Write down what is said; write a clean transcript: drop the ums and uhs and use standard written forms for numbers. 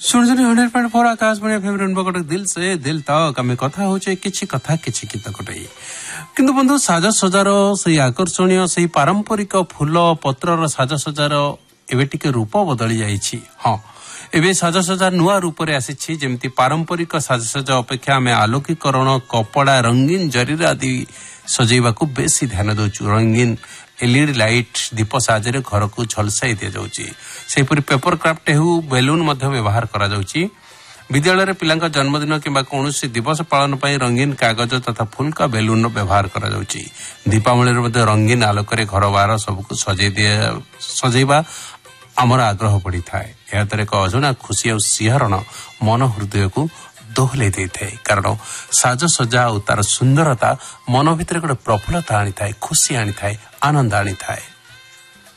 सुनजनी 100.4 Akashvani FM rainbow Cuttack दिल से दिल तक आम कथा होचे किछि कथा किछि गीत कटई किंतु बंधु साजसजार से आकर्षणीय से पारंपरिक फूल पत्रर साजसजार एबे टिके रूप बदली जाइछि। हाँ एबे साजसजार नुआ रूप रे आसीछि जेमति पारंपरिक साजसजा अपेक्षा आम आलोकीकरण कपड़ा रंगीन जरीर आदि सजैवाकू बेसी ध्यान दउछु। रंगीन एलईडी लाइट दीप साहाय्य घर को झलसाई दि जाउछि। सेपरि पेपर क्राफ्ट हेउ बेलून मध्य व्यवहार करा जाउछि। विद्यालय रे पिलांका जन्मदिन किंबा कौनसी दिवस पालन पई रंगीन कागज तथा फुलका बेलून व्यवहार करा जाउछि। दीपावली रे मध्य रंगीन आलोक रे घर बार सबको सजैबा आमर आग्रह बढ़ी थाए। या द्वारा एक अजଣା खुशी और सिहरण मन हृदय को दोहले देते कारण साजसजा और तार सुंदरता मन भितर गोटे प्रफुल्लता आनी थाए, खुशी आनी थाए, आनंद आनी थाए।